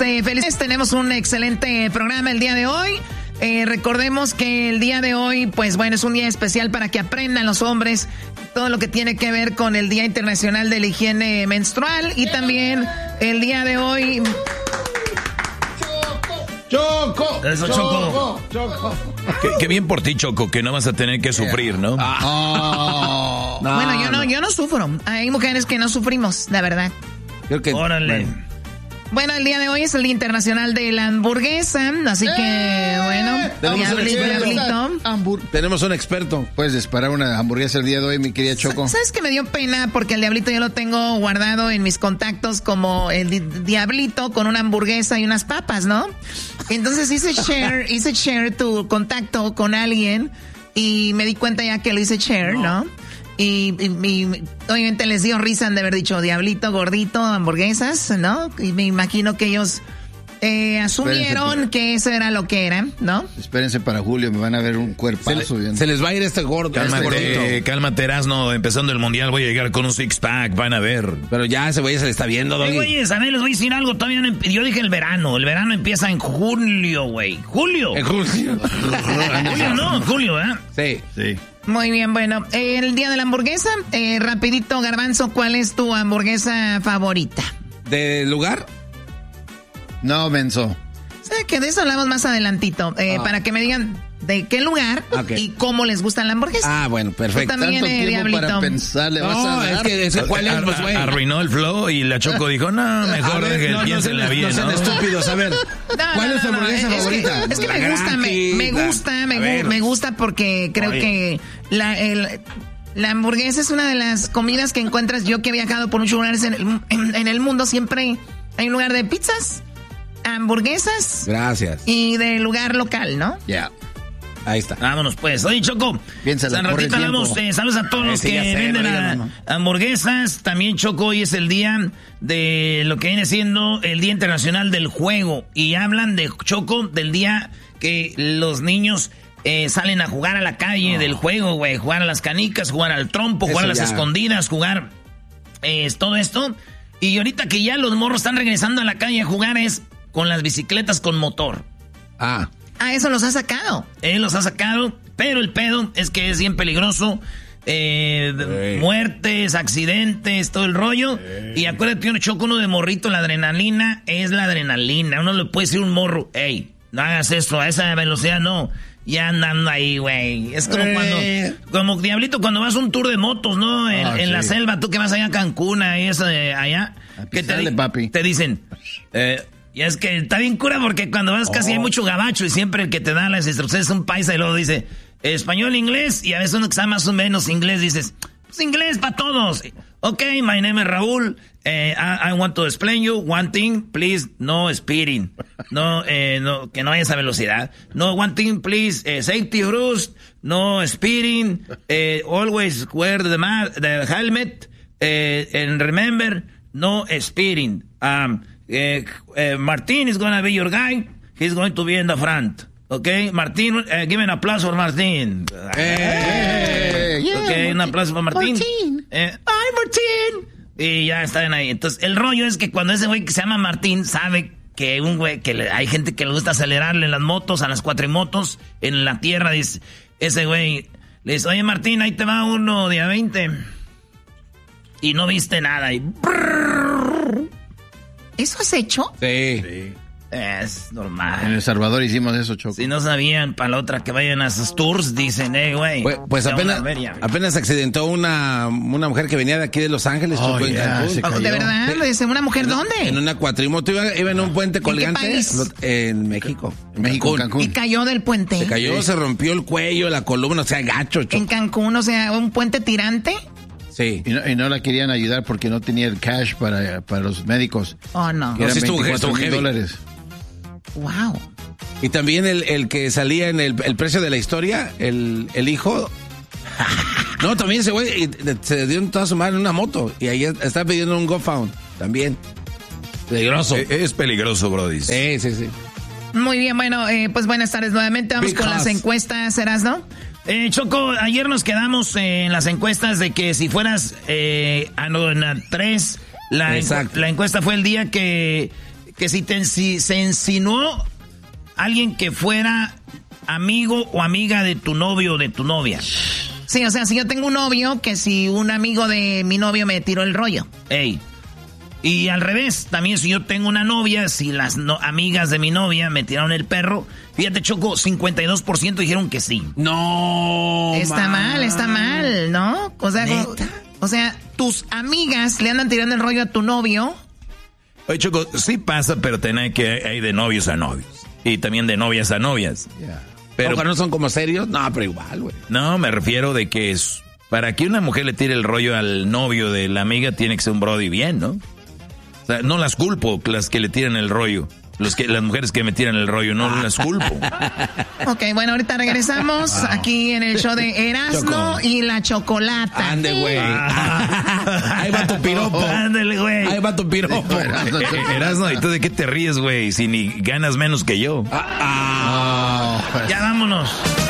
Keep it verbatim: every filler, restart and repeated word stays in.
eh, felices. Tenemos un excelente programa el día de hoy. Eh, recordemos que el día de hoy, pues bueno, es un día especial para que aprendan los hombres todo lo que tiene que ver con el Día Internacional de la Higiene Menstrual. Y también el día de hoy... Choco, Eso, Choco. Choco. Qué, qué bien por ti, Choco, que no vas a tener que sufrir, ¿no? Oh. No, bueno, yo no, yo no sufro. Hay mujeres que no sufrimos, la verdad. Creo que... Órale. Bueno. Bueno, el día de hoy es el Día Internacional de la Hamburguesa, así que, ¡Eh! bueno, diablito, diablito. Hambur- Tenemos un experto. Puedes disparar una hamburguesa el día de hoy, mi querida Choco. ¿Sabes que me dio pena? Porque el diablito yo lo tengo guardado en mis contactos como el di- diablito con una hamburguesa y unas papas, ¿no? Entonces hice share, hice share tu contacto con alguien y me di cuenta ya que lo hice share, ¿no? Y, y, y obviamente les dio risa de haber dicho diablito, gordito, hamburguesas, ¿no? Y me imagino que ellos eh, asumieron que eso era lo que era, ¿no? Espérense para julio, me van a ver un cuerpazo. Se, bien. se les va a ir este gordo. Cálmate, este gordito. cálmate, Erasno. Empezando el mundial voy a llegar con un six-pack, van a ver. Pero ya ese güey se le está viendo, Hey, Doggy. güey, a ver, les voy a decir algo. Todavía no empe- yo dije el verano. El verano empieza en julio, güey. Julio. En julio. Julio, no, julio, ¿eh? Sí. Sí. Muy bien, bueno, eh, el día de la hamburguesa, eh, rapidito, Garbanzo, ¿cuál es tu hamburguesa favorita? ¿De lugar? No, menso. ¿Sabes que de eso hablamos más adelantito? Eh, Ah. Para que me digan de qué lugar Ok. y cómo les gusta la hamburguesa. Ah, bueno, perfecto. Tú también, Tanto eh, tiempo Diablito. para pensar, le vas No, a es dar. que ese cuál es, Ar- pues, güey. arruinó el flow y la Choco dijo, no, mejor A ver, dejen, no, no piénsenla sean- bien, no sean ¿no? estúpidos, a ver. No, ¿Cuál no, es tu no, no, hamburguesa es que- favorita? Es que, La me gusta, me, Graki, me la- gusta, me, a gu- ver. me gusta porque creo Oye. que la, el, la hamburguesa es una de las comidas que encuentras. Yo que he viajado por muchos lugares en el, en, en el mundo, siempre hay un lugar de pizzas, hamburguesas Gracias. y de lugar local, ¿no? Ya. Ahí está. Vámonos, pues. Oye, Choco. Piénsala, San corre ratito el tiempo. hablamos, eh, saludos a todos Eh, los sí, que ya sé, venden no a- digan, no. hamburguesas. También, Choco, hoy es el día de lo que viene siendo el Día Internacional del Juego. Y hablan de, Choco, del día que los niños eh, salen a jugar a la calle del juego, güey. Jugar a las canicas, jugar al trompo, jugar Eso a las ya. escondidas, jugar eh, todo esto. Y ahorita que ya los morros están regresando a la calle a jugar es con las bicicletas con motor. Ah. Ah, eso los ha sacado. Él los ha sacado, pero el pedo es que es bien peligroso. Eh, Ey. muertes, accidentes, todo el rollo. Y acuérdate, uno choca uno de morrito, la adrenalina es la adrenalina. Uno le puede decir a un morro, hey, no hagas eso, a esa velocidad no. Ya andando ahí, güey. Es como Eh. cuando, como Diablito, cuando vas a un tour de motos, ¿no? En, Ah, en sí. la selva, tú que vas allá a Cancún, ahí eso de allá. A que te, pisarle, di- papi. te dicen, eh, y es que está bien cura porque cuando vas casi hay mucho gabacho y siempre el que te da las instrucciones es un paisa y luego dice español, inglés y a veces uno que sabe más o menos inglés dices, pues inglés para todos. Ok, my name is Raúl. Eh, I, I want to explain you one thing, please, no speeding. No, eh, no, que no haya esa velocidad. No, one thing, please, eh, safety rules, no speeding, eh, always wear the, ma- the helmet, eh, and remember, no speeding. Um, eh, eh, Martin is gonna be your guy. He's going to be in the front. Okay, Martin, uh, give an applause for Martin. Eh. Ok, un aplauso para Martín. Martín. Eh, ¡Ay, Martín! Y ya están ahí. Entonces, el rollo es que cuando ese güey que se llama Martín sabe que un güey, que le- hay gente que le gusta acelerarle las motos, a las cuatrimotos, en la tierra, dice, ese güey le dice, oye, Martín, ahí te va uno de a veinte. Y no viste nada. Y brrr, ¿Eso has hecho? Sí. es En normal. El Salvador hicimos eso, Choco. Si no sabían, para la otra que vayan a sus tours, dicen, eh, güey. Pues, pues te van apenas, a ver ya". apenas se accidentó una, una mujer que venía de aquí de Los Ángeles, Oh, Choco, en ya, Cancún. se ¿De cayó. verdad? ¿Lo dice una mujer En dónde? una cuatrimoto, iba, iba en un puente colgante. país? lo- En México. En México, en Cancún. Y Cancún. cayó del puente. Se cayó, se rompió el cuello, la columna, o sea, gacho, Choco. En Cancún, o sea, un puente tirante. Sí. Y no, y no la querían ayudar porque no tenía el cash para, para los médicos. Oh, no. Que eran sí estuvo- veinticuatro estuvo mil heavy. dólares. Wow. Y también el, el que salía en el, el precio de la historia, el, el hijo. No, también ese güey y se dio en toda su madre en una moto. Y ahí está pidiendo un GoFound también. Peligroso. Eh, Es peligroso, brody. Sí, sí, sí. Muy bien, bueno, eh, pues buenas tardes nuevamente. Vamos Big con las house. encuestas, ¿serás, no? Eh, Choco, ayer nos quedamos eh, en las encuestas de que si fueras eh, a no, en la tres, la, encu- Exacto. la encuesta fue el día que, que si, te, si se insinuó alguien que fuera amigo o amiga de tu novio o de tu novia. Sí, o sea, si yo tengo un novio, que si un amigo de mi novio me tiró el rollo. Ey. Y al revés, también si yo tengo una novia, si las no, amigas de mi novia me tiraron el perro, fíjate, Choco, cincuenta y dos por ciento dijeron que sí. No. Está man. mal, está mal, ¿no? O sea, como, o sea, tus amigas le andan tirando el rollo a tu novio. Oye, Choco, sí pasa, pero tenés que hay de novios a novios. Y también de novias a novias. Yeah. Pero ¿No, no son como serios? No, pero igual, güey. No, me refiero de que es, para que una mujer le tire el rollo al novio de la amiga, tiene que ser un brody bien, ¿no? O sea, no las culpo, las que le tiran el rollo. Los que, las mujeres que me tiran el rollo, no las culpo. Ok, bueno, ahorita regresamos wow. aquí en el show de Erasmo Choco. Y la Chocolata. Ande, güey. Ah. Ahí va tu piropo. Ándale, güey. Ahí va tu piropo. Erasmo, ¿y tú de qué te ríes, güey? Si ni ganas menos que yo. Ah, ah. Ya vámonos.